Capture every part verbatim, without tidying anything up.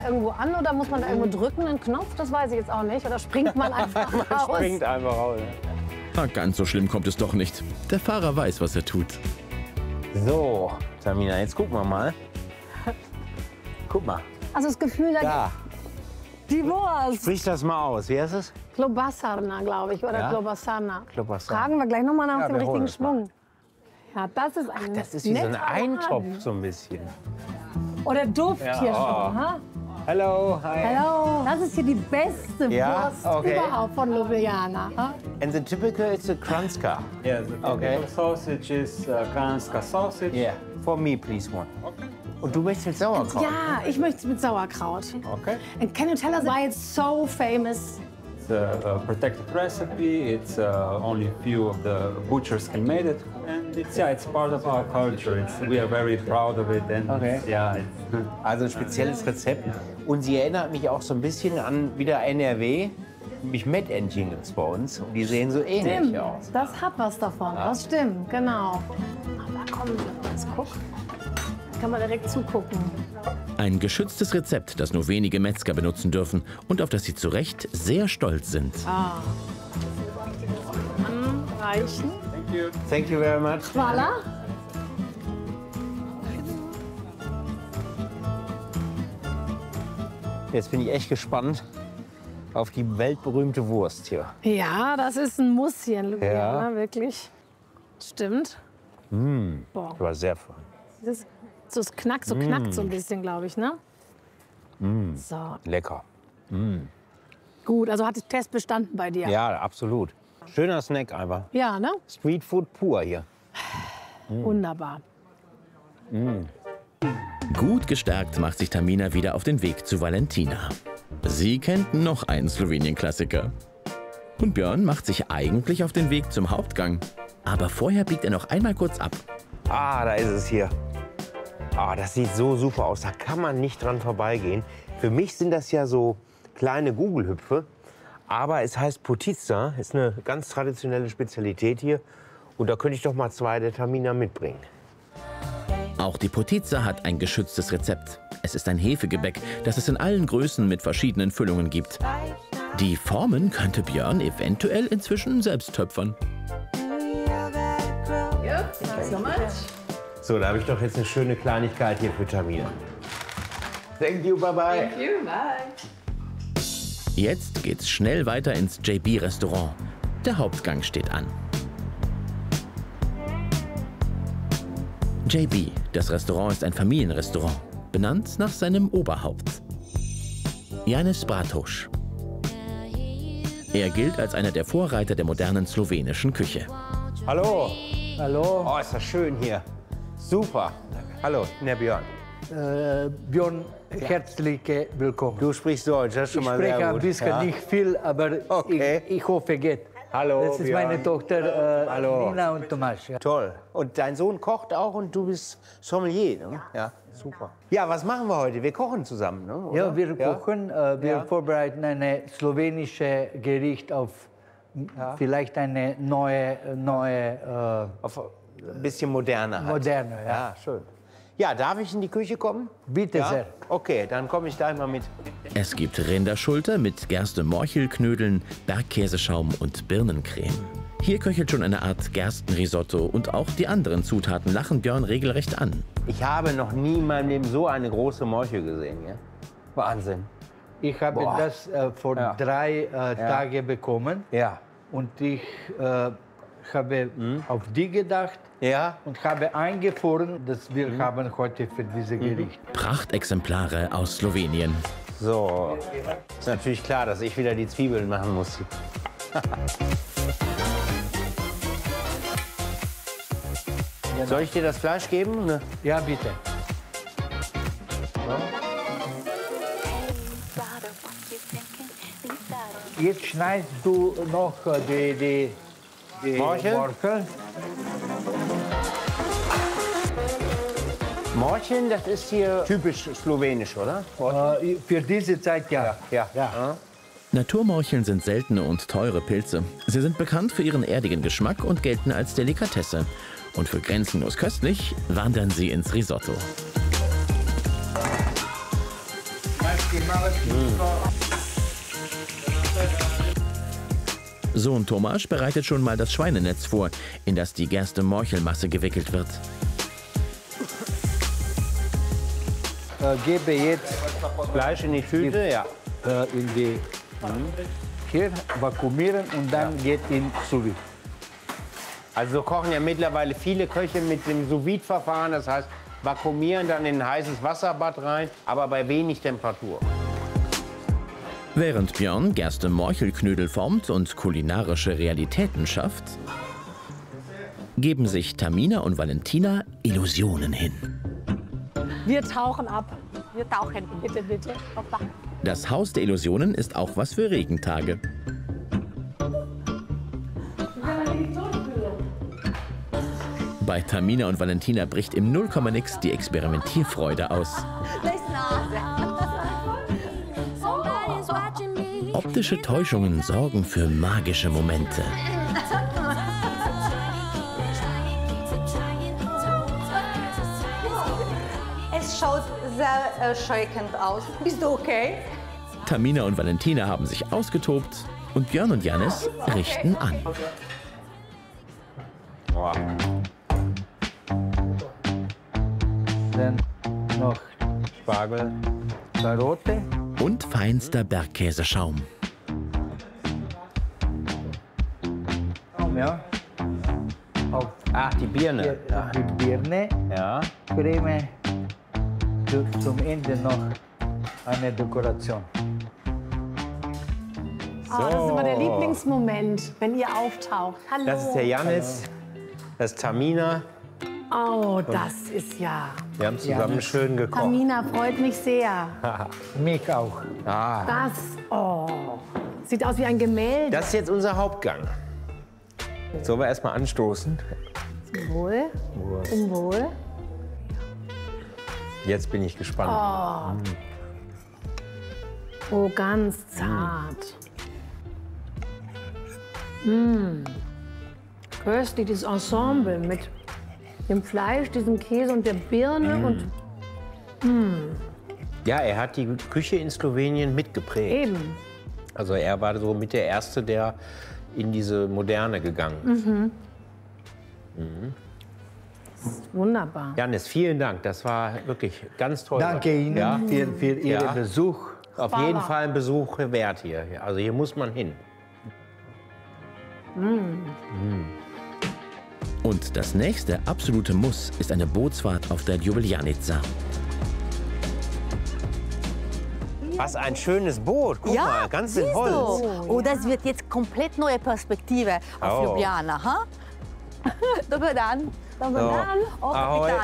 irgendwo an oder muss man da irgendwo drücken, einen Knopf? Das weiß ich jetzt auch nicht. Oder springt man einfach man raus? Man springt einfach raus. Na, ganz so schlimm kommt es doch nicht. Der Fahrer weiß, was er tut. So, Tamina, jetzt gucken wir mal. Guck mal. Also das Gefühl, Da. Die Wurst. Sprich das mal aus. Wie heißt es? Klobasarna, glaube ich, oder Ja? Klobasarna. Klobasarna. Fragen wir gleich nochmal nach Ja, dem wir holen richtigen das mal. Schwung. Ja, das ist ein Das ist wie so ein netter Eintopf, Laden. so ein bisschen. Oder Duft Ja, hier oh. schon. Ha? Hello, hi. Hallo. Das ist hier die beste Ja? Wurst Okay. überhaupt von Ljubljana. Ha? And the typical is a kranska. Yeah, the Okay. typical sausage is uh, Kranjska sausage. Yeah, for me, please one. Und du möchtest jetzt Sauerkraut? Ja, ich möchte es mit Sauerkraut. Okay. And can you tell us why it's so famous? It's a, a protected recipe. It's uh, only a few of the butchers can make it, and it's yeah, it's part of our culture. It's, we are very proud of it, and Okay. it's, yeah, it's, Also ein spezielles Rezept. Und sie erinnert mich auch so ein bisschen an wieder N R W, nämlich Mettentchen gibt's bei uns. Und die sehen so ähnlich Stimmt, aus. das hat was davon. Das stimmt, genau. Aber komm, jetzt guck. Kann man direkt zugucken. Ein geschütztes Rezept, das nur wenige Metzger benutzen dürfen und auf das sie zu Recht sehr stolz sind. Ah. Anreichen. Thank you very much. Voilà. Jetzt bin ich echt gespannt auf die weltberühmmte Wurst hier. Ja, das ist ein Muss hier in Ljubljana, Ja. wirklich. Stimmt. Mm. Boah. Du warst sehr fein. Das, so es knackt, so knackt so ein bisschen, glaube ich, ne? Mm. So, Lecker. gut. Also hat der Test bestanden bei dir. Ja, absolut. Schöner Snack einfach. Ja, ne? Streetfood pur hier. Wunderbar. Gut gestärkt macht sich Tamina wieder auf den Weg zu Valentina. Sie kennt noch einen Slowenien-Klassiker. Und Björn macht sich eigentlich auf den Weg zum Hauptgang. Aber vorher biegt er noch einmal kurz ab. Ah, da ist es hier. Ah, das sieht so super aus. Da kann man nicht dran vorbeigehen. Für mich sind das ja so kleine Gugelhüpfe. Aber es heißt Potica. Ist eine ganz traditionelle Spezialität hier. Und da könnte ich doch mal zwei der Tamina mitbringen. Auch die Potica hat ein geschütztes Rezept. Es ist ein Hefegebäck, das es in allen Größen mit verschiedenen Füllungen gibt. Die Formen könnte Björn eventuell inzwischen selbst töpfern. So, da habe ich doch jetzt eine schöne Kleinigkeit hier für Tamina. Thank you, bye bye. Thank you, bye. Jetzt geht's schnell weiter ins J B-Restaurant. Der Hauptgang steht an. J B, das Restaurant ist ein Familienrestaurant, benannt nach seinem Oberhaupt. Janez Bratoš. Er gilt als einer der Vorreiter der modernen slowenischen Küche. Hallo. Hallo, Oh, ist das schön hier. Super. Hallo, der Björn. äh, Björn, herzlich willkommen. Du sprichst Deutsch, das ist schon Ich mal spreche sehr ein gut. bisschen, Ja. nicht viel, aber Okay. ich, ich hoffe, geht. Hallo, Das ist Björn. meine Tochter äh, Hallo. Nina und Tomasz. Ja. Toll. Und dein Sohn kocht auch und du bist Sommelier, ne? Ja, super. Ja, was machen wir heute? Wir kochen zusammen, ne? Oder? Ja, wir kochen, äh, wir Ja. vorbereiten ein slowenisches Gericht auf vielleicht eine neue, neue Auf ein bisschen moderner äh, halt. moderne. Ja. Ja, schön. Ja, darf ich in die Küche kommen? Bitte Ja? sehr. Okay, dann komme ich gleich mal mit. Es gibt Rinderschulter mit Gerste-Morchelknödeln, Bergkäseschaum und Birnencreme. Hier köchelt schon eine Art Gerstenrisotto und auch die anderen Zutaten lachen Björn regelrecht an. Ich habe noch nie in meinem Leben so eine große Morchel gesehen. Ja? Wahnsinn. Ich habe Boah. das äh, vor Ja. drei äh, Tagen bekommen Ja. und ich äh, habe auf die gedacht Ja? und habe eingefroren, dass wir haben heute für dieses Gericht. Prachtexemplare aus Slowenien. So. Ist natürlich klar, dass ich wieder die Zwiebeln machen muss. Soll ich dir das Fleisch geben? Ne? Ja, bitte. Jetzt schneidest du noch äh, die, die, die Morchel? Morchel. Morcheln, das ist hier typisch slowenisch, oder? Äh, für diese Zeit ja. Ja. Ja. Naturmorcheln sind seltene und teure Pilze. Sie sind bekannt für ihren erdigen Geschmack und gelten als Delikatesse. Und für grenzenlos köstlich wandern sie ins Risotto. Sohn Tomasz bereitet schon mal das Schweinenetz vor, in das die Gerste-Morchelmasse gewickelt wird. Äh, gebe jetzt Fleisch in die Tüte, ja. äh, in die hier vakuumieren und dann geht in sous vide. Also so kochen ja mittlerweile viele Köche mit dem Sous-Vide-Verfahren. Das heißt, vakuumieren dann in ein heißes Wasserbad rein, aber bei wenig Temperatur. Während Björn Gerste-Morchelknödel formt und kulinarische Realitäten schafft, geben sich Tamina und Valentina Illusionen hin. Wir tauchen ab. Wir tauchen. Bitte, bitte. Opa. Das Haus der Illusionen ist auch was für Regentage. Bei Tamina und Valentina bricht im null Komma nix die Experimentierfreude aus. Optische Täuschungen sorgen für magische Momente. Es schaut sehr erschreckend aus. Bist du okay? Tamina und Valentina haben sich ausgetobt und Björn und Jannis richten an. Boah. Dann noch Spargel. Karotte. Und feinster Bergkäseschaum. Ja. Auf Ach, die Birne. die, die Birne. Ja. Creme. Zu, zum Ende noch eine Dekoration. Oh, das ist immer der Lieblingsmoment, wenn ihr auftaucht. Hallo. Das ist der Jannis. Das ist Tamina. Oh, das ist ja. Wir haben zusammen schön gekocht. Tamina freut mich sehr. Mich auch. Ah. Das, oh, sieht aus wie ein Gemälde. Das ist jetzt unser Hauptgang. Sollen wir erst mal anstoßen? Zum Wohl. Zum Wohl. Jetzt bin ich gespannt. Oh, ganz zart. Mm. Köstlich, dieses Ensemble mit dem Fleisch, diesem Käse und der Birne Mm. und Ja, er hat die Küche in Slowenien mitgeprägt. eben. Also er war so mit der Erste, der in diese Moderne gegangen ist. Wunderbar. Jannis, vielen Dank. Das war wirklich ganz toll. Danke Ihnen Ja, für, für Ihren Ja. Besuch. auf jeden Fall ein Besuch wert hier. Also hier muss man hin. Und das nächste absolute Muss ist eine Bootsfahrt auf der Ljubeljanica. Was ein schönes Boot. Guck Ja, mal, ganz in siehst Holz. du? Oh, das wird jetzt komplett neue Perspektive auf Oh. Ljubljana, ha? Dobar dan. Dobar So. dan. Oh, Ahoj. Kapitan.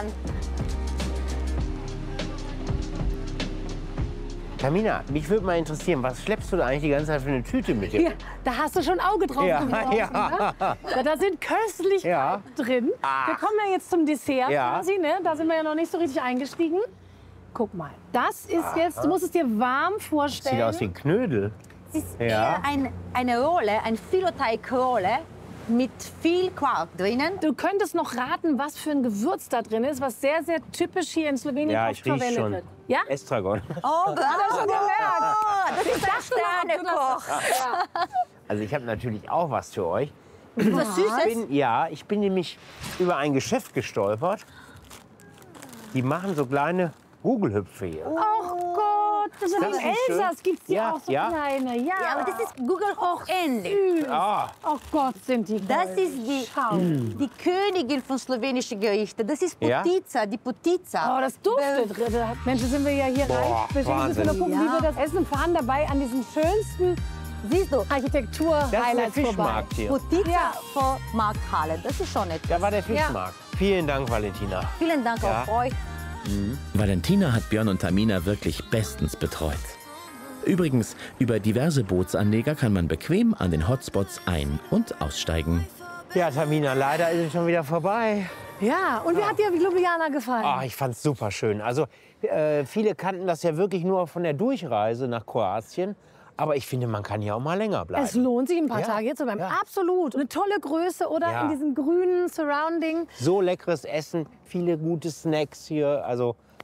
Tamina, mich würde mal interessieren, was schleppst du da eigentlich die ganze Zeit für eine Tüte mit dir? Ja, da hast du schon Auge drauf Ja, geworfen, ja. ne? Ja, da sind Köstlichkeiten Ja. drin. Wir kommen ja jetzt zum Dessert Ja. quasi, ne? Da sind wir ja noch nicht so richtig eingestiegen. Guck mal, das ist jetzt, du musst es dir warm vorstellen. Sieht aus wie ein Knödel. Es ist Ja. eher ein, eine Rolle, ein Filoteig-Rolle mit viel Quark drinnen. Du könntest noch raten, was für ein Gewürz da drin ist, was sehr, sehr typisch hier in Slowenien Ja, oft ich riech verwendet schon. wird. Ja? Estragon. Oh, bravo! schon gemerkt. Oh, das ist ein Sternekoch. Also ich habe natürlich auch was für euch. Was Ich Süßes? bin, ja, ich bin nämlich über ein Geschäft gestolpert. Die machen so kleine Gugelhüpfe hier. Ach Gott, das sind Das im ist nicht schön. Elsass gibt's die Ja, auch so ja. kleine. Ja. Ja, aber das ist Google hoch ähnlich. süß. Ah, Oh Gott, sind die Das goldig. ist die, Schau. die Königin von slowenischen Gerichten. Das ist Ja? Potica, die Potica. Oh, das duftet. Mensch, sind wir ja hier Boah, reich. Bestimmt müssen wir noch Wahnsinn. gucken, wie Ja. wir das essen. Fahren dabei an diesen schönsten Siehst du, das ist der Architektur-Highlights vorbei. Fischmarkt hier. Potica Ja. vor Markthalle. Das ist schon etwas. Da war der Fischmarkt. Vielen Dank, Valentina. Vielen Dank Ja. auch euch. Valentina hat Björn und Tamina wirklich bestens betreut. Übrigens, über diverse Bootsanleger kann man bequem an den Hotspots ein- und aussteigen. Ja, Tamina, leider ist es schon wieder vorbei. Ja, und wie hat dir Ljubljana gefallen? Ah, ich fand's super schön. Also äh, viele kannten das ja wirklich nur von der Durchreise nach Kroatien. Aber ich finde, man kann ja auch mal länger bleiben. Es lohnt sich, ein paar Ja, Tage hier zu bleiben. ja. Absolut. Eine tolle Größe, oder? Ja. In diesem grünen Surrounding. So leckeres Essen, viele gute Snacks hier. Also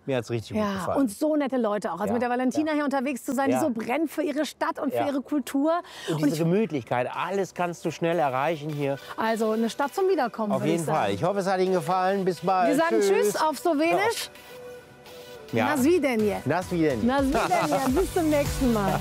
Mir hat es richtig gut Ja, gefallen. und so nette Leute auch. Also Ja, mit der Valentina ja. hier unterwegs zu sein, Ja. die so brennt für ihre Stadt und Ja. für ihre Kultur. Und Und diese ich, Gemütlichkeit, alles kannst du schnell erreichen hier. also eine Stadt zum Wiederkommen, Auf würde jeden ich sagen. Fall. Ich hoffe, es hat Ihnen gefallen. Bis bald. Wir sagen Tschüss auf Slowenisch. Ja. Na svidenje. Das wie denn? Na svidenje. Bis zum nächsten Mal.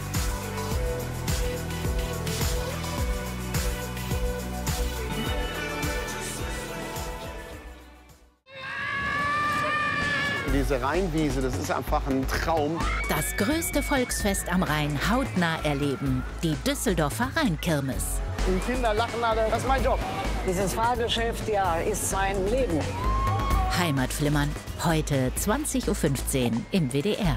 Diese Rheinwiese, das ist einfach ein Traum. Das größte Volksfest am Rhein hautnah erleben. Die Düsseldorfer Rheinkirmes. Die Kinder lachen alle, das ist mein Job. Dieses Fahrgeschäft, ja, ist mein Leben. Heimatflimmern. Heute zwanzig Uhr fünfzehn im W D R.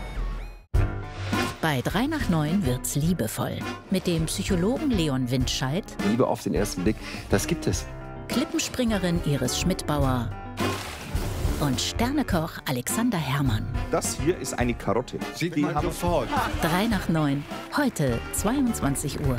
Bei drei nach neun wird's liebevoll. Mit dem Psychologen Leon Windscheid, Liebe auf den ersten Blick, das gibt es. Klippenspringerin Iris Schmidbauer und Sternekoch Alexander Herrmann. Das hier ist eine Karotte. Sieht man sofort. drei nach neun, heute zweiundzwanzig Uhr.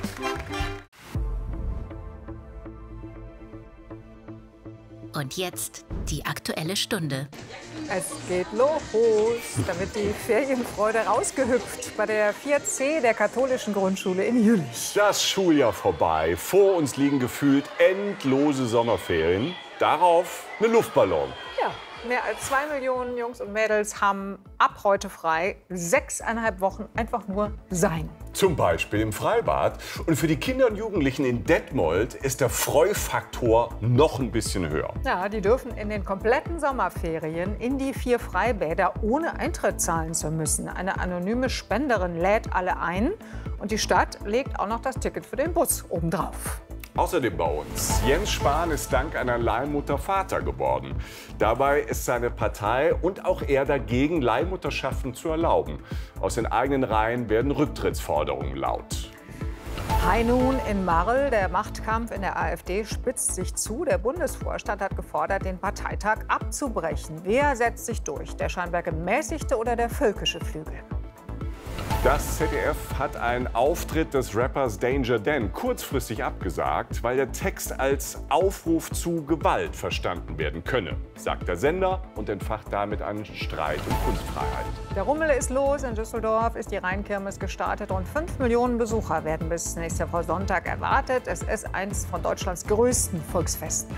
Und jetzt die Aktuelle Stunde. Es geht los. Da wird die Ferienfreude rausgehüpft bei der vier C der katholischen Grundschule in Jülich. Das Schuljahr vorbei. Vor uns liegen gefühlt endlose Sommerferien. Darauf eine Luftballon. Ja, mehr als zwei Millionen Jungs und Mädels haben ab heute frei. Sechseinhalb Wochen einfach nur sein. Zum Beispiel im Freibad. Und für die Kinder und Jugendlichen in Detmold ist der Freufaktor noch ein bisschen höher. Ja, die dürfen in den kompletten Sommerferien in die vier Freibäder ohne Eintritt zahlen zu müssen. Eine anonyme Spenderin lädt alle ein und die Stadt legt auch noch das Ticket für den Bus obendrauf. Außerdem bei uns. Jens Spahn ist dank einer Leihmutter Vater geworden. Dabei ist seine Partei und auch er dagegen, Leihmutterschaften zu erlauben. Aus den eigenen Reihen werden Rücktrittsforderungen laut. Hi nun in Marl. Der Machtkampf in der AfD spitzt sich zu. Der Bundesvorstand hat gefordert, den Parteitag abzubrechen. Wer setzt sich durch? Der scheinbar gemäßigte oder der völkische Flügel? Das Z D F hat einen Auftritt des Rappers Danger Dan kurzfristig abgesagt, weil der Text als Aufruf zu Gewalt verstanden werden könne, sagt der Sender und entfacht damit einen Streit um Kunstfreiheit. Der Rummel ist los. In Düsseldorf ist die Rheinkirmes gestartet. Rund fünf Millionen Besucher werden bis nächste Woche Sonntag erwartet. Es ist eines von Deutschlands größten Volksfesten.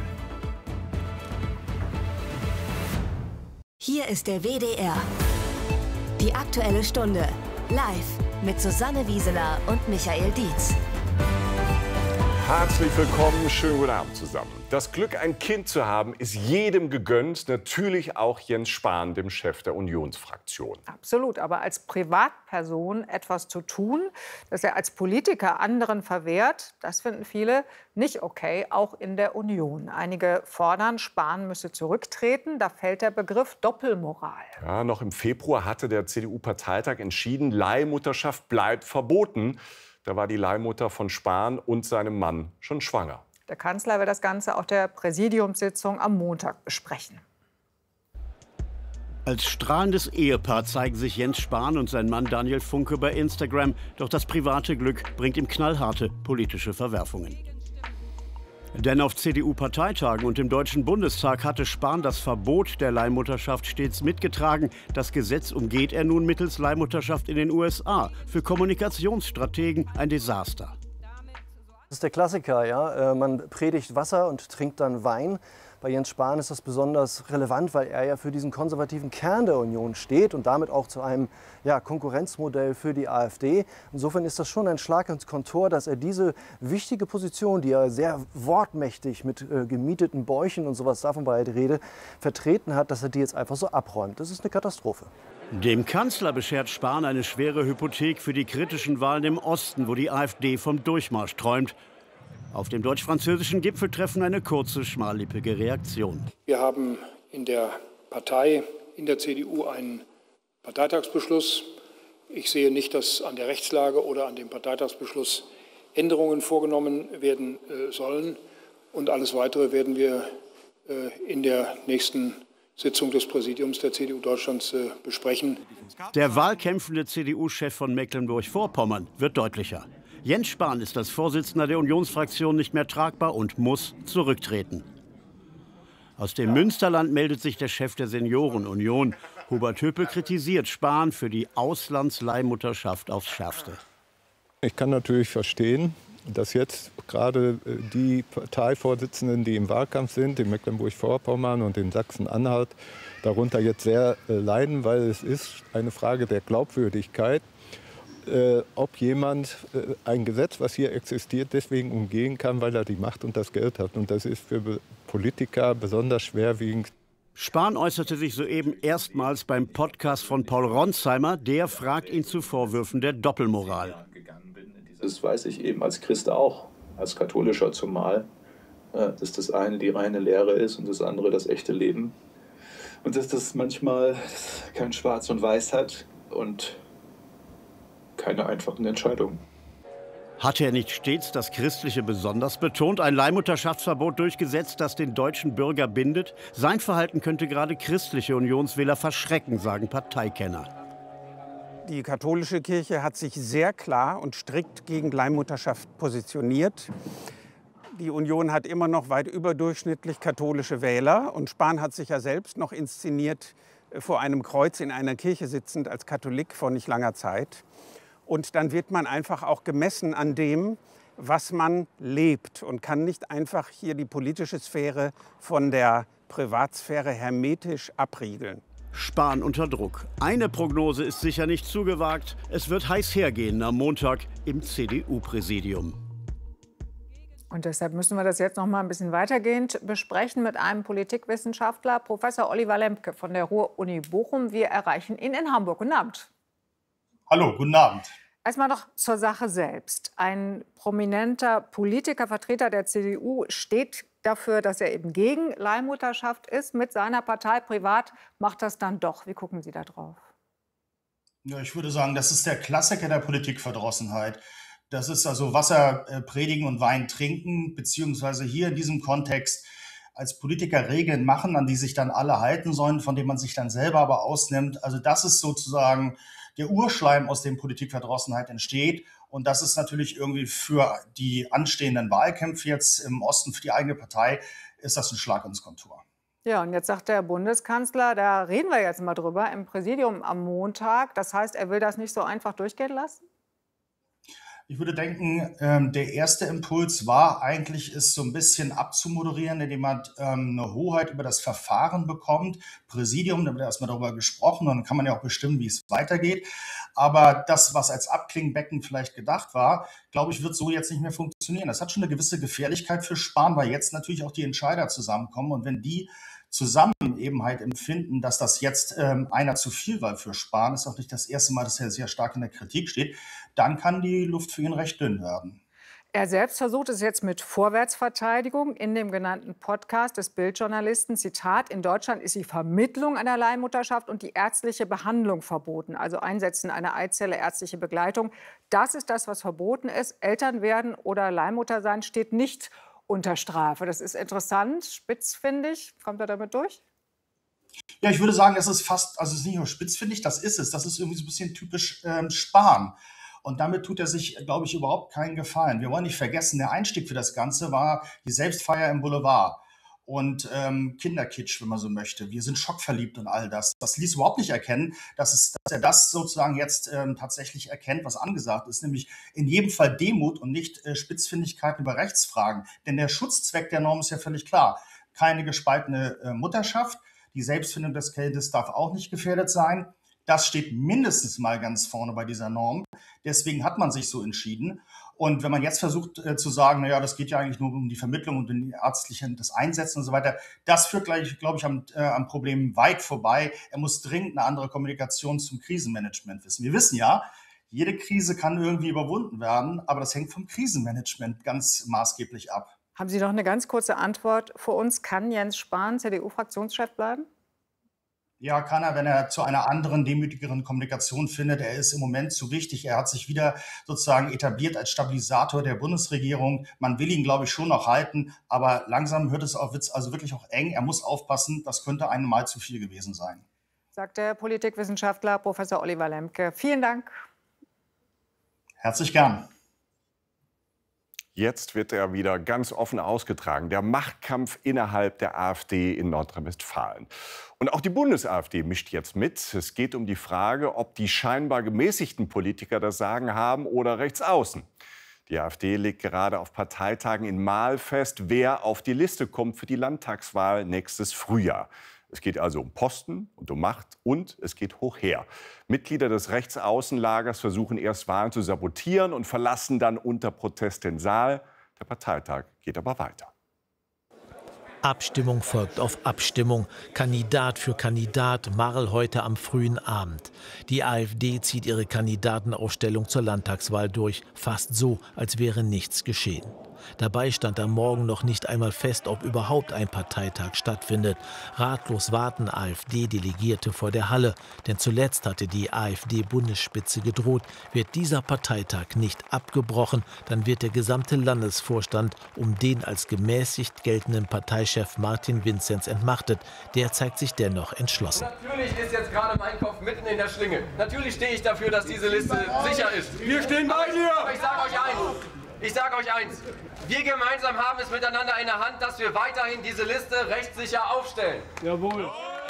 Hier ist der W D R. Die Aktuelle Stunde. Live mit Susanne Wieseler und Michael Dietz. Herzlich willkommen, schönen guten Abend zusammen. Das Glück, ein Kind zu haben, ist jedem gegönnt, natürlich auch Jens Spahn, dem Chef der Unionsfraktion. Absolut, aber als Privatperson etwas zu tun, das er als Politiker anderen verwehrt, das finden viele nicht okay, auch in der Union. Einige fordern, Spahn müsse zurücktreten, da fällt der Begriff Doppelmoral. Ja, noch im Februar hatte der C D U-Parteitag entschieden, Leihmutterschaft bleibt verboten. Da war die Leihmutter von Spahn und seinem Mann schon schwanger. Der Kanzler will das Ganze auf der Präsidiumssitzung am Montag besprechen. Als strahlendes Ehepaar zeigen sich Jens Spahn und sein Mann Daniel Funke bei Instagram. Doch das private Glück bringt ihm knallharte politische Verwerfungen. Denn auf C D U-Parteitagen und im Deutschen Bundestag hatte Spahn das Verbot der Leihmutterschaft stets mitgetragen. Das Gesetz umgeht er nun mittels Leihmutterschaft in den U S A. Für Kommunikationsstrategen ein Desaster. Das ist der Klassiker, ja. Man predigt Wasser und trinkt dann Wein. Bei Jens Spahn ist das besonders relevant, weil er ja für diesen konservativen Kern der Union steht und damit auch zu einem ja, Konkurrenzmodell für die AfD. Insofern ist das schon ein Schlag ins Kontor, dass er diese wichtige Position, die er sehr wortmächtig mit äh, gemieteten Bäuchen und sowas, davon bei der Rede, vertreten hat, dass er die jetzt einfach so abräumt. Das ist eine Katastrophe. Dem Kanzler beschert Spahn eine schwere Hypothek für die kritischen Wahlen im Osten, wo die AfD vom Durchmarsch träumt. Auf dem deutsch-französischen Gipfeltreffen eine kurze, schmallippige Reaktion. Wir haben in der Partei, in der C D U einen Parteitagsbeschluss. Ich sehe nicht, dass an der Rechtslage oder an dem Parteitagsbeschluss Änderungen vorgenommen werden äh, sollen. Und alles Weitere werden wir äh, in der nächsten Sitzung des Präsidiums der C D U Deutschlands äh, besprechen. Der wahlkämpfende C D U-Chef von Mecklenburg-Vorpommern wird deutlicher. Jens Spahn ist als Vorsitzender der Unionsfraktion nicht mehr tragbar und muss zurücktreten. Aus dem Münsterland meldet sich der Chef der Seniorenunion. Hubert Höpe kritisiert Spahn für die Auslandsleihmutterschaft aufs Schärfste. Ich kann natürlich verstehen, dass jetzt gerade die Parteivorsitzenden, die im Wahlkampf sind, in Mecklenburg-Vorpommern und in Sachsen-Anhalt, darunter jetzt sehr leiden, weil es ist eine Frage der Glaubwürdigkeit, äh, ob jemand äh, ein Gesetz, was hier existiert, deswegen umgehen kann, weil er die Macht und das Geld hat. Und das ist für Politiker besonders schwerwiegend. Spahn äußerte sich soeben erstmals beim Podcast von Paul Ronsheimer. Der fragt ihn zu Vorwürfen der Doppelmoral. Das weiß ich eben als Christ auch, als Katholischer zumal, dass das eine die reine Lehre ist und das andere das echte Leben. Und dass das manchmal kein Schwarz und Weiß hat und keine einfachen Entscheidungen. Hat er nicht stets das Christliche besonders betont, ein Leihmutterschaftsverbot durchgesetzt, das den deutschen Bürger bindet? Sein Verhalten könnte gerade christliche Unionswähler verschrecken, sagen Parteikenner. Die katholische Kirche hat sich sehr klar und strikt gegen Leihmutterschaft positioniert. Die Union hat immer noch weit überdurchschnittlich katholische Wähler. Und Spahn hat sich ja selbst noch inszeniert, vor einem Kreuz in einer Kirche sitzend als Katholik vor nicht langer Zeit. Und dann wird man einfach auch gemessen an dem, was man lebt und kann nicht einfach hier die politische Sphäre von der Privatsphäre hermetisch abriegeln. Spahn unter Druck. Eine Prognose ist sicher nicht zu gewagt. Es wird heiß hergehen am Montag im C D U-Präsidium. Und deshalb müssen wir das jetzt noch mal ein bisschen weitergehend besprechen mit einem Politikwissenschaftler, Professor Oliver Lembke von der Ruhr-Uni Bochum. Wir erreichen ihn in Hamburg. Guten Abend. Hallo, guten Abend. Erstmal noch zur Sache selbst. Ein prominenter Politiker, Vertreter der C D U, steht dafür, dass er eben gegen Leihmutterschaft ist. Mit seiner Partei privat macht das dann doch. Wie gucken Sie da drauf? Ja, ich würde sagen, das ist der Klassiker der Politikverdrossenheit. Das ist also Wasser äh, predigen und Wein trinken, beziehungsweise hier in diesem Kontext als Politiker Regeln machen, an die sich dann alle halten sollen, von denen man sich dann selber aber ausnimmt. Also das ist sozusagen der Urschleim, aus dem Politikverdrossenheit entsteht. Und das ist natürlich irgendwie für die anstehenden Wahlkämpfe jetzt im Osten, für die eigene Partei, ist das ein Schlag ins Kontor. Ja, und jetzt sagt der Bundeskanzler, da reden wir jetzt mal drüber, im Präsidium am Montag. Das heißt, er will das nicht so einfach durchgehen lassen? Ich würde denken, ähm, der erste Impuls war eigentlich, es so ein bisschen abzumoderieren, indem man ähm, eine Hoheit über das Verfahren bekommt. Präsidium, da wird erstmal darüber gesprochen und dann kann man ja auch bestimmen, wie es weitergeht. Aber das, was als Abklingbecken vielleicht gedacht war, glaube ich, wird so jetzt nicht mehr funktionieren. Das hat schon eine gewisse Gefährlichkeit für Spahn, weil jetzt natürlich auch die Entscheider zusammenkommen. Und wenn die zusammen eben halt empfinden, dass das jetzt ähm, einer zu viel war für Spahn, ist auch nicht das erste Mal, dass er sehr stark in der Kritik steht, dann kann die Luft für ihn recht dünn werden. Er selbst versucht es jetzt mit Vorwärtsverteidigung in dem genannten Podcast des Bild-Journalisten. Zitat: In Deutschland ist die Vermittlung einer Leihmutterschaft und die ärztliche Behandlung verboten. Also Einsetzen einer Eizelle, ärztliche Begleitung. Das ist das, was verboten ist. Eltern werden oder Leihmutter sein steht nicht unter Strafe. Das ist interessant, spitzfindig. Kommt er damit durch? Ja, ich würde sagen, es ist fast, also es ist nicht nur spitzfindig, das ist es. Das ist irgendwie so ein bisschen typisch ähm, Spahn. Und damit tut er sich, glaube ich, überhaupt keinen Gefallen. Wir wollen nicht vergessen, der Einstieg für das Ganze war die Selbstfeier im Boulevard und ähm, Kinderkitsch, wenn man so möchte. Wir sind schockverliebt und all das. Das ließ überhaupt nicht erkennen, dass, es, dass er das sozusagen jetzt ähm, tatsächlich erkennt, was angesagt ist, nämlich in jedem Fall Demut und nicht äh, Spitzfindigkeiten über Rechtsfragen. Denn der Schutzzweck der Norm ist ja völlig klar. Keine gespaltene äh, Mutterschaft. Die Selbstfindung des Kindes darf auch nicht gefährdet sein. Das steht mindestens mal ganz vorne bei dieser Norm. Deswegen hat man sich so entschieden. Und wenn man jetzt versucht äh, zu sagen, naja, das geht ja eigentlich nur um die Vermittlung und die ärztlichen, das Einsetzen und so weiter, das führt, gleich, glaube ich, am, äh, am Problem weit vorbei. Er muss dringend eine andere Kommunikation zum Krisenmanagement wissen. Wir wissen ja, jede Krise kann irgendwie überwunden werden, aber das hängt vom Krisenmanagement ganz maßgeblich ab. Haben Sie noch eine ganz kurze Antwort für uns? Kann Jens Spahn C D U-Fraktionschef bleiben? Ja, kann er, wenn er zu einer anderen, demütigeren Kommunikation findet. Er ist im Moment zu wichtig. Er hat sich wieder sozusagen etabliert als Stabilisator der Bundesregierung. Man will ihn, glaube ich, schon noch halten. Aber langsam hört es auf, wird's also wirklich auch eng. Er muss aufpassen. Das könnte einem mal zu viel gewesen sein. Sagt der Politikwissenschaftler Professor Oliver Lembke. Vielen Dank. Herzlich gern. Jetzt wird er wieder ganz offen ausgetragen, der Machtkampf innerhalb der AfD in Nordrhein-Westfalen. Und auch die Bundes-AfD mischt jetzt mit. Es geht um die Frage, ob die scheinbar gemäßigten Politiker das Sagen haben oder rechts außen. Die AfD legt gerade auf Parteitagen in Marl fest, wer auf die Liste kommt für die Landtagswahl nächstes Frühjahr. Es geht also um Posten und um Macht und es geht hoch her. Mitglieder des Rechtsaußenlagers versuchen erst Wahlen zu sabotieren und verlassen dann unter Protest den Saal. Der Parteitag geht aber weiter. Abstimmung folgt auf Abstimmung, Kandidat für Kandidat, Marl heute am frühen Abend. Die AfD zieht ihre Kandidatenaufstellung zur Landtagswahl durch, fast so, als wäre nichts geschehen. Dabei stand am Morgen noch nicht einmal fest, ob überhaupt ein Parteitag stattfindet. Ratlos warten AfD-Delegierte vor der Halle. Denn zuletzt hatte die AfD-Bundesspitze gedroht, wird dieser Parteitag nicht abgebrochen, dann wird der gesamte Landesvorstand um den als gemäßigt geltenden Parteichef Martin Vinzenz entmachtet. Der zeigt sich dennoch entschlossen. Natürlich ist jetzt gerade mein Kopf mitten in der Schlinge. Natürlich stehe ich dafür, dass diese Liste sicher ist. Wir stehen bei dir! Aber ich sage euch eins. Ich sage euch eins, wir gemeinsam haben es miteinander in der Hand, dass wir weiterhin diese Liste rechtssicher aufstellen. Jawohl.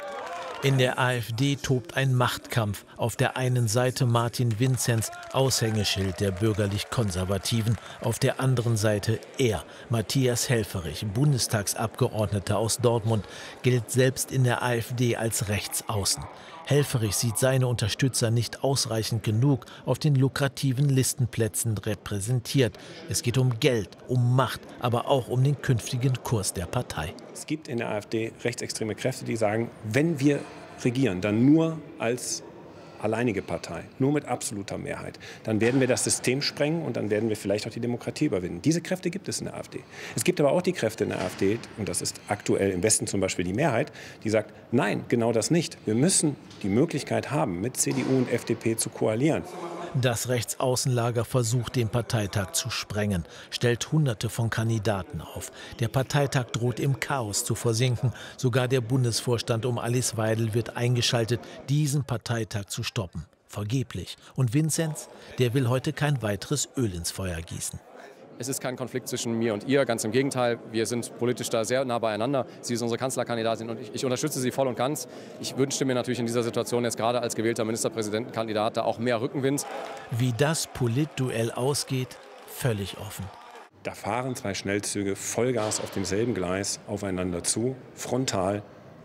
In der AfD tobt ein Machtkampf. Auf der einen Seite Martin Vinzenz, Aushängeschild der bürgerlich-Konservativen. Auf der anderen Seite er, Matthias Helfferich, Bundestagsabgeordneter aus Dortmund, gilt selbst in der AfD als Rechtsaußen. Helfferich sieht seine Unterstützer nicht ausreichend genug auf den lukrativen Listenplätzen repräsentiert. Es geht um Geld, um Macht, aber auch um den künftigen Kurs der Partei. Es gibt in der AfD rechtsextreme Kräfte, die sagen, wenn wir regieren, dann nur als alleinige Partei, nur mit absoluter Mehrheit. Dann werden wir das System sprengen und dann werden wir vielleicht auch die Demokratie überwinden. Diese Kräfte gibt es in der AfD. Es gibt aber auch die Kräfte in der AfD, und das ist aktuell im Westen zum Beispiel die Mehrheit, die sagt, nein, genau das nicht. Wir müssen die Möglichkeit haben, mit C D U und F D P zu koalieren. Das Rechtsaußenlager versucht, den Parteitag zu sprengen, stellt Hunderte von Kandidaten auf. Der Parteitag droht im Chaos zu versinken. Sogar der Bundesvorstand um Alice Weidel wird eingeschaltet, diesen Parteitag zu stoppen. Vergeblich. Und Vinzenz, der will heute kein weiteres Öl ins Feuer gießen. Es ist kein Konflikt zwischen mir und ihr, ganz im Gegenteil. Wir sind politisch da sehr nah beieinander. Sie ist unsere Kanzlerkandidatin und ich, ich unterstütze sie voll und ganz. Ich wünschte mir natürlich in dieser Situation jetzt gerade als gewählter Ministerpräsidentenkandidat da auch mehr Rückenwind. Wie das Politduell ausgeht, völlig offen. Da fahren zwei Schnellzüge Vollgas auf demselben Gleis aufeinander zu, frontal.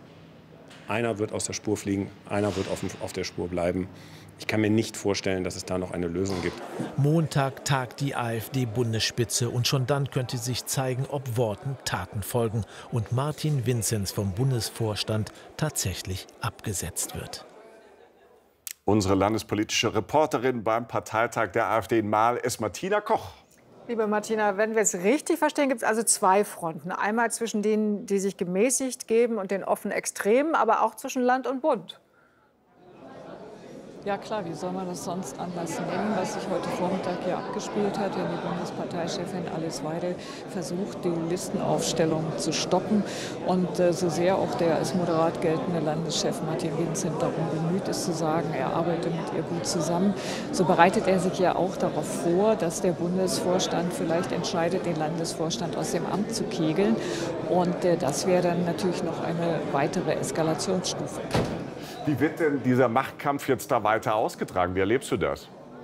Einer wird aus der Spur fliegen, einer wird auf, auf der Spur bleiben. Ich kann mir nicht vorstellen, dass es da noch eine Lösung gibt. Montag tagt die AfD-Bundesspitze und schon dann könnte sich zeigen, ob Worten Taten folgen und Martin Vinzenz vom Bundesvorstand tatsächlich abgesetzt wird. Unsere landespolitische Reporterin beim Parteitag der AfD in Marl ist Martina Koch. Liebe Martina, wenn wir es richtig verstehen, gibt es also zwei Fronten. Einmal zwischen denen, die sich gemäßigt geben und den offen Extremen, aber auch zwischen Land und Bund. Ja klar, wie soll man das sonst anders nennen, was sich heute Vormittag hier abgespielt hat, wenn die Bundesparteichefin Alice Weidel versucht, die Listenaufstellung zu stoppen. Und äh, so sehr auch der als moderat geltende Landeschef Martin Vinzenz darum bemüht ist zu sagen, er arbeitet mit ihr gut zusammen, so bereitet er sich ja auch darauf vor, dass der Bundesvorstand vielleicht entscheidet, den Landesvorstand aus dem Amt zu kegeln. Und äh, das wäre dann natürlich noch eine weitere Eskalationsstufe. Wie wird denn dieser Machtkampf jetzt da weiter ausgetragen? Wie erlebst du das?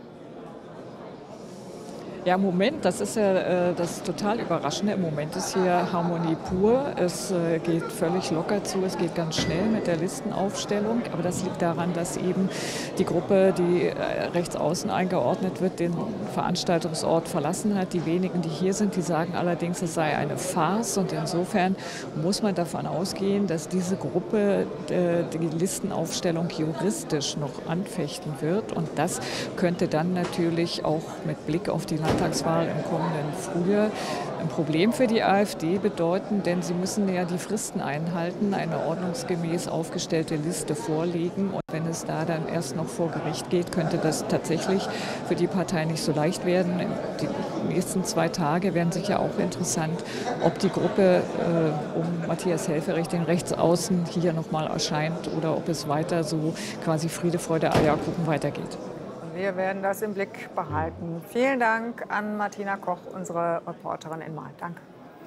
Ja, im Moment, das ist ja äh, das total Überraschende. Im Moment ist hier Harmonie pur. Es äh, geht völlig locker zu. Es geht ganz schnell mit der Listenaufstellung. Aber das liegt daran, dass eben die Gruppe, die äh, rechts außen eingeordnet wird, den Veranstaltungsort verlassen hat. Die wenigen, die hier sind, die sagen allerdings, es sei eine Farce. Und insofern muss man davon ausgehen, dass diese Gruppe äh, die Listenaufstellung juristisch noch anfechten wird. Und das könnte dann natürlich auch mit Blick auf die Landtagswahl im kommenden Frühjahr ein Problem für die AfD bedeuten, denn sie müssen ja die Fristen einhalten, eine ordnungsgemäß aufgestellte Liste vorlegen. Und wenn es da dann erst noch vor Gericht geht, könnte das tatsächlich für die Partei nicht so leicht werden. Die nächsten zwei Tage werden sicher auch interessant, ob die Gruppe äh, um Matthias Helfferich, den Rechtsaußen, hier noch mal erscheint oder ob es weiter so quasi Friede, Freude, Eierkuchen weitergeht. Wir werden das im Blick behalten. Vielen Dank an Martina Koch, unsere Reporterin in Mainz. Danke.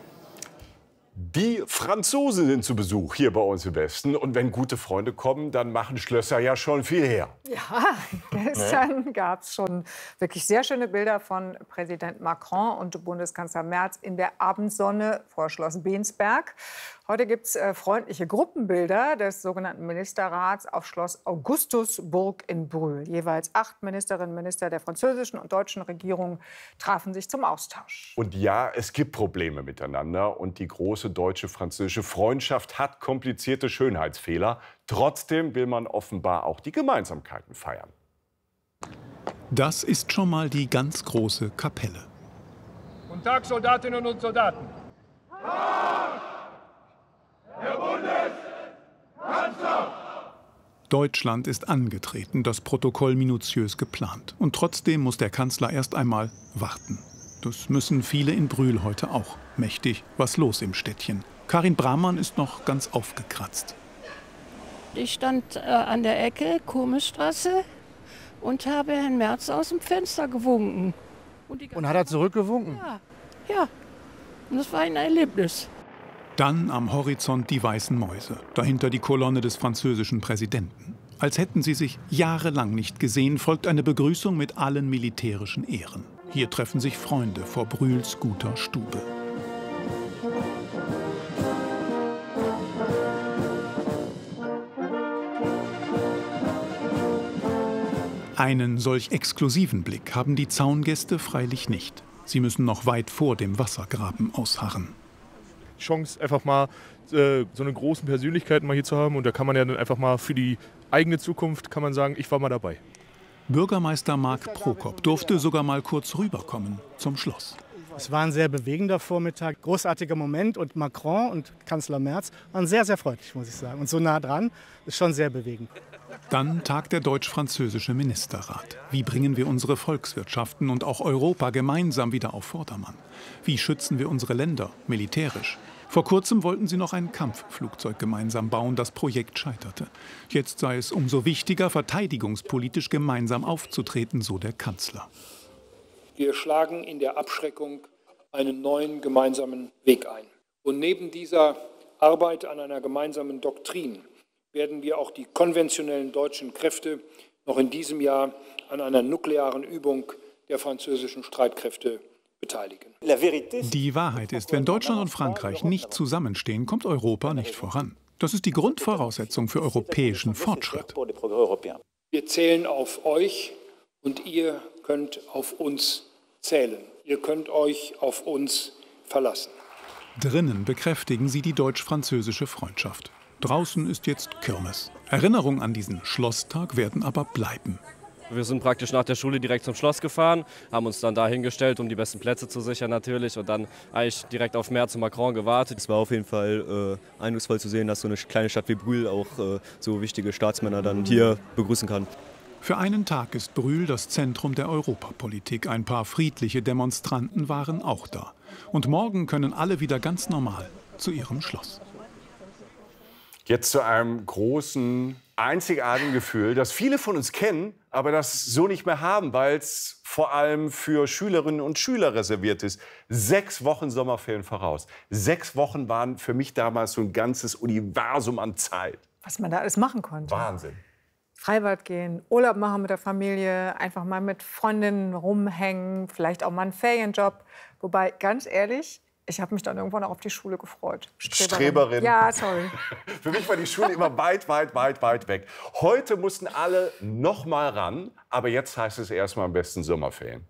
Die Franzosen sind zu Besuch hier bei uns im Westen. Und wenn gute Freunde kommen, dann machen Schlösser ja schon viel her. Ja, gestern gab es schon wirklich sehr schöne Bilder von Präsident Macron und Bundeskanzler Merz in der Abendsonne vor Schloss Bensberg. Heute gibt es äh, freundliche Gruppenbilder des sogenannten Ministerrats auf Schloss Augustusburg in Brühl. Jeweils acht Ministerinnen und Minister der französischen und deutschen Regierung trafen sich zum Austausch. Und ja, es gibt Probleme miteinander. Und die große deutsche-französische Freundschaft hat komplizierte Schönheitsfehler. Trotzdem will man offenbar auch die Gemeinsamkeiten feiern. Das ist schon mal die ganz große Kapelle. Guten Tag, Soldatinnen und Soldaten. Herr Bundeskanzler! Deutschland ist angetreten, das Protokoll minutiös geplant. Und trotzdem muss der Kanzler erst einmal warten. Das müssen viele in Brühl heute auch. Mächtig was los im Städtchen. Karin Brahmann ist noch ganz aufgekratzt. Ich stand äh, an der Ecke, Komischstraße, und habe Herrn Merz aus dem Fenster gewunken. Und, die und hat er zurückgewunken? Ja, ja. Und das war ein Erlebnis. Dann am Horizont die weißen Mäuse, dahinter die Kolonne des französischen Präsidenten. Als hätten sie sich jahrelang nicht gesehen, folgt eine Begrüßung mit allen militärischen Ehren. Hier treffen sich Freunde vor Brühls guter Stube. Einen solch exklusiven Blick haben die Zaungäste freilich nicht. Sie müssen noch weit vor dem Wassergraben ausharren. Chance, einfach mal äh, so eine großen Persönlichkeiten mal hier zu haben. Und da kann man ja dann einfach mal für die eigene Zukunft, kann man sagen, ich war mal dabei. Bürgermeister Marc Prokop durfte sogar mal kurz rüberkommen zum Schloss. Es war ein sehr bewegender Vormittag, großartiger Moment. Und Macron und Kanzler Merz waren sehr, sehr freundlich, muss ich sagen. Und so nah dran, ist schon sehr bewegend. Dann tagt der deutsch-französische Ministerrat. Wie bringen wir unsere Volkswirtschaften und auch Europa gemeinsam wieder auf Vordermann? Wie schützen wir unsere Länder militärisch? Vor kurzem wollten sie noch ein Kampfflugzeug gemeinsam bauen, das Projekt scheiterte. Jetzt sei es umso wichtiger, verteidigungspolitisch gemeinsam aufzutreten, so der Kanzler. Wir schlagen in der Abschreckung einen neuen gemeinsamen Weg ein. Und neben dieser Arbeit an einer gemeinsamen Doktrin werden wir auch die konventionellen deutschen Kräfte noch in diesem Jahr an einer nuklearen Übung der französischen Streitkräfte beteiligen. Die Wahrheit ist, wenn Deutschland und Frankreich nicht zusammenstehen, kommt Europa nicht voran. Das ist die Grundvoraussetzung für europäischen Fortschritt. Wir zählen auf euch und ihr könnt auf uns zählen. Ihr könnt euch auf uns verlassen. Drinnen bekräftigen sie die deutsch-französische Freundschaft. Draußen ist jetzt Kirmes. Erinnerungen an diesen Schlosstag werden aber bleiben. Wir sind praktisch nach der Schule direkt zum Schloss gefahren, haben uns dann da hingestellt, um die besten Plätze zu sichern natürlich, und dann eigentlich direkt auf Merz und Macron gewartet. Es war auf jeden Fall äh, eindrucksvoll zu sehen, dass so eine kleine Stadt wie Brühl auch äh, so wichtige Staatsmänner dann hier begrüßen kann. Für einen Tag ist Brühl das Zentrum der Europapolitik. Ein paar friedliche Demonstranten waren auch da. Und morgen können alle wieder ganz normal zu ihrem Schloss. Jetzt zu einem großen, einzigartigen Gefühl, das viele von uns kennen, aber das so nicht mehr haben, weil es vor allem für Schülerinnen und Schüler reserviert ist. Sechs Wochen Sommerferien voraus. Sechs Wochen waren für mich damals so ein ganzes Universum an Zeit. Was man da alles machen konnte. Wahnsinn. Freibad gehen, Urlaub machen mit der Familie, einfach mal mit Freundinnen rumhängen, vielleicht auch mal einen Ferienjob. Wobei, ganz ehrlich, ich habe mich dann irgendwann auch auf die Schule gefreut. Streberin. Streberin. Ja, sorry. Für mich war die Schule immer weit, weit, weit, weit weg. Heute mussten alle noch mal ran, aber jetzt heißt es erstmal am besten Sommerferien.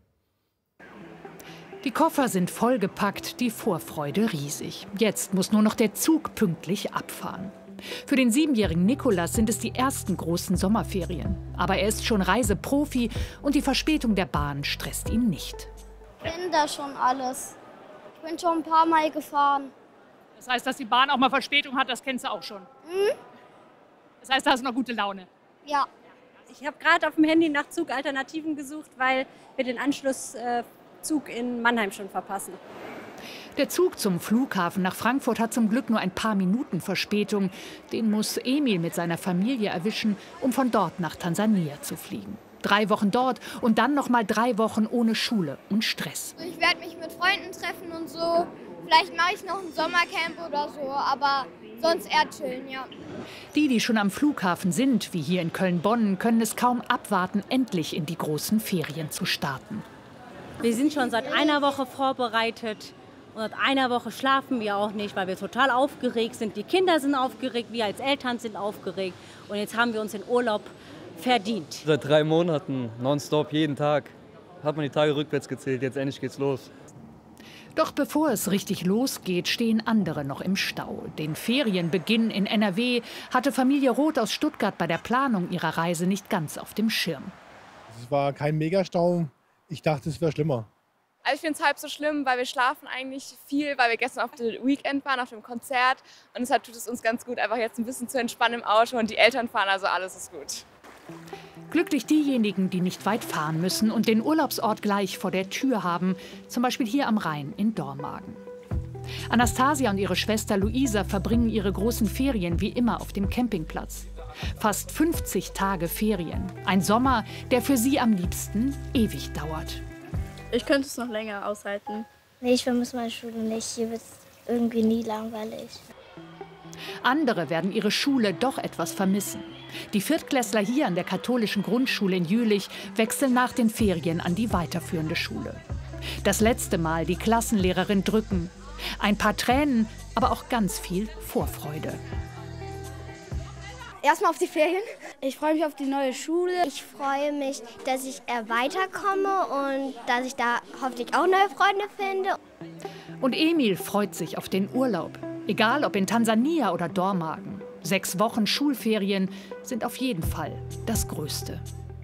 Die Koffer sind vollgepackt, die Vorfreude riesig. Jetzt muss nur noch der Zug pünktlich abfahren. Für den siebenjährigen Nikolas sind es die ersten großen Sommerferien. Aber er ist schon Reiseprofi und die Verspätung der Bahn stresst ihn nicht. Ich kenne da schon alles. Ich bin schon ein paar Mal gefahren. Das heißt, dass die Bahn auch mal Verspätung hat, das kennst du auch schon? Hm? Das heißt, da hast du noch gute Laune? Ja. Ich habe gerade auf dem Handy nach Zugalternativen gesucht, weil wir den Anschlusszug in Mannheim schon verpassen. Der Zug zum Flughafen nach Frankfurt hat zum Glück nur ein paar Minuten Verspätung. Den muss Emil mit seiner Familie erwischen, um von dort nach Tansania zu fliegen. Drei Wochen dort und dann noch mal drei Wochen ohne Schule und Stress. Ich werde mich mit Freunden treffen und so. Vielleicht mache ich noch ein Sommercamp oder so, aber sonst eher chillen, ja. Die, die schon am Flughafen sind, wie hier in Köln-Bonn, können es kaum abwarten, endlich in die großen Ferien zu starten. Wir sind schon seit einer Woche vorbereitet. Und seit einer Woche schlafen wir auch nicht, weil wir total aufgeregt sind. Die Kinder sind aufgeregt, wir als Eltern sind aufgeregt. Und jetzt haben wir uns den Urlaub verdient. Seit drei Monaten, nonstop, jeden Tag, hat man die Tage rückwärts gezählt. Jetzt endlich geht's los. Doch bevor es richtig losgeht, stehen andere noch im Stau. Den Ferienbeginn in N R W hatte Familie Roth aus Stuttgart bei der Planung ihrer Reise nicht ganz auf dem Schirm. Es war kein Megastau. Ich dachte, es wäre schlimmer. Also ich finde es halb so schlimm, weil wir schlafen eigentlich viel, weil wir gestern auf dem Weekend waren, auf dem Konzert. Und deshalb tut es uns ganz gut, einfach jetzt ein bisschen zu entspannen im Auto. Und die Eltern fahren, also alles ist gut. Glücklich diejenigen, die nicht weit fahren müssen und den Urlaubsort gleich vor der Tür haben, zum Beispiel hier am Rhein in Dormagen. Anastasia und ihre Schwester Luisa verbringen ihre großen Ferien wie immer auf dem Campingplatz. Fast fünfzig Tage Ferien, ein Sommer, der für sie am liebsten ewig dauert. Ich könnte es noch länger aushalten. Nee, ich vermisse meine Schule nicht. Hier wird es irgendwie nie langweilig. Andere werden ihre Schule doch etwas vermissen. Die Viertklässler hier an der katholischen Grundschule in Jülich wechseln nach den Ferien an die weiterführende Schule. Das letzte Mal die Klassenlehrerin drücken. Ein paar Tränen, aber auch ganz viel Vorfreude. Erstmal auf die Ferien. Ich freue mich auf die neue Schule. Ich freue mich, dass ich weiterkomme und dass ich da hoffentlich auch neue Freunde finde. Und Emil freut sich auf den Urlaub. Egal ob in Tansania oder Dormagen. Sechs Wochen Schulferien sind auf jeden Fall das Größte.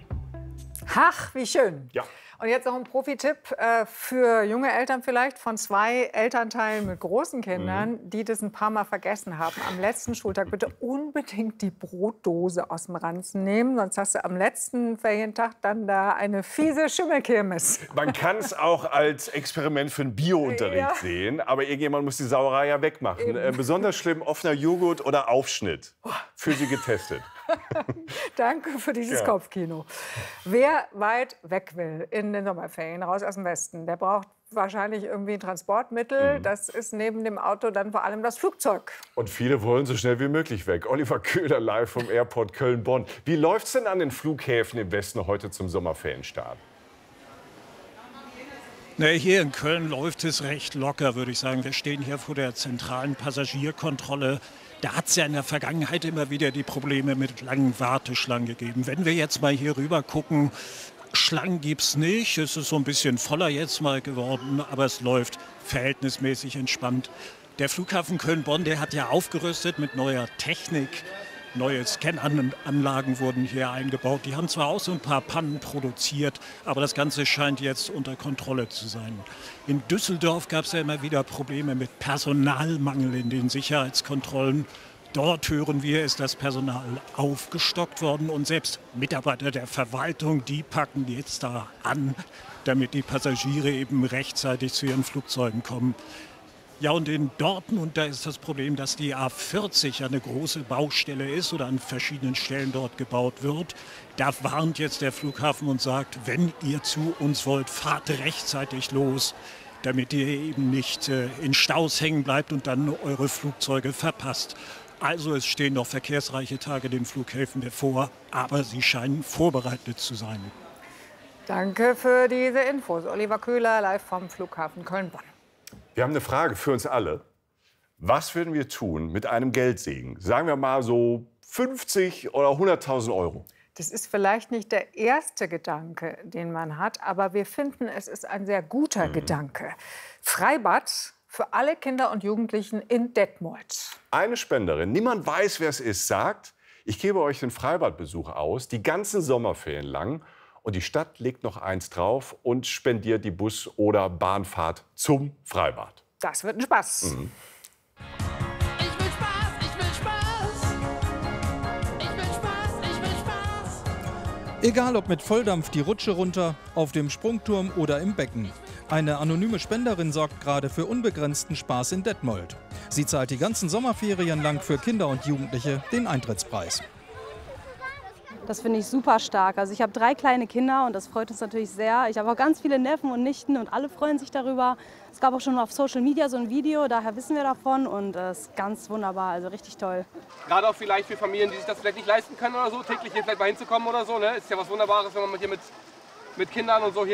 Ach, wie schön. Ja. Und jetzt noch ein Profi-Tipp äh, für junge Eltern vielleicht von zwei Elternteilen mit großen Kindern, mhm. die das ein paar Mal vergessen haben. Am letzten Schultag bitte unbedingt die Brotdose aus dem Ranzen nehmen, sonst hast du am letzten Ferientag dann da eine fiese Schimmelkirmes. Man kann es auch als Experiment für einen Bio-Unterricht ja. sehen, aber irgendjemand muss die Sauerei ja wegmachen. Äh, besonders schlimm offener Joghurt oder Aufschnitt. Für Sie getestet. Danke für dieses ja. Kopfkino. Wer weit weg will in den Sommerferien, raus aus dem Westen, der braucht wahrscheinlich irgendwie ein Transportmittel. Mhm. Das ist neben dem Auto dann vor allem das Flugzeug. Und viele wollen so schnell wie möglich weg. Oliver Köhler live vom Airport Köln-Bonn. Wie läuft es denn an den Flughäfen im Westen heute zum Sommerferienstart? Na, hier in Köln läuft es recht locker, würde ich sagen. Wir stehen hier vor der zentralen Passagierkontrolle. Da hat es ja in der Vergangenheit immer wieder die Probleme mit langen Warteschlangen gegeben. Wenn wir jetzt mal hier rüber gucken, Schlangen gibt es nicht. Es ist so ein bisschen voller jetzt mal geworden, aber es läuft verhältnismäßig entspannt. Der Flughafen Köln-Bonn, der hat ja aufgerüstet mit neuer Technik. Neue Scananlagen wurden hier eingebaut. Die haben zwar auch so ein paar Pannen produziert, aber das Ganze scheint jetzt unter Kontrolle zu sein. In Düsseldorf gab es ja immer wieder Probleme mit Personalmangel in den Sicherheitskontrollen. Dort, hören wir, ist das Personal aufgestockt worden und selbst Mitarbeiter der Verwaltung, die packen jetzt da an, damit die Passagiere eben rechtzeitig zu ihren Flugzeugen kommen. Ja, und in Dortmund, da ist das Problem, dass die A vierzig eine große Baustelle ist oder an verschiedenen Stellen dort gebaut wird. Da warnt jetzt der Flughafen und sagt, wenn ihr zu uns wollt, fahrt rechtzeitig los, damit ihr eben nicht äh, in Staus hängen bleibt und dann eure Flugzeuge verpasst. Also es stehen noch verkehrsreiche Tage den Flughäfen bevor, aber sie scheinen vorbereitet zu sein. Danke für diese Infos. Oliver Köhler live vom Flughafen Köln-Bonn. Wir haben eine Frage für uns alle. Was würden wir tun mit einem Geldsegen? Sagen wir mal so fünfzig oder hunderttausend Euro. Das ist vielleicht nicht der erste Gedanke, den man hat, aber wir finden, es ist ein sehr guter mhm. Gedanke. Freibad für alle Kinder und Jugendlichen in Detmold. Eine Spenderin, niemand weiß, wer es ist, sagt, ich gebe euch den Freibadbesuch aus, die ganzen Sommerferien lang. Und die Stadt legt noch eins drauf und spendiert die Bus- oder Bahnfahrt zum Freibad. Das wird ein Spaß. Mhm. Ich will Spaß, ich will Spaß. Ich will Spaß, ich will Spaß. Egal ob mit Volldampf die Rutsche runter, auf dem Sprungturm oder im Becken. Eine anonyme Spenderin sorgt gerade für unbegrenzten Spaß in Detmold. Sie zahlt die ganzen Sommerferien lang für Kinder und Jugendliche den Eintrittspreis. Das finde ich super stark. Also ich habe drei kleine Kinder und das freut uns natürlich sehr. Ich habe auch ganz viele Neffen und Nichten und alle freuen sich darüber. Es gab auch schon auf Social Media so ein Video, daher wissen wir davon und es ist ganz wunderbar, also richtig toll. Gerade auch vielleicht für Familien, die sich das vielleicht nicht leisten können oder so, täglich hier vielleicht mal hinzukommen oder so, ne? Ist ja was Wunderbares, wenn man hier mit, mit Kindern und so hier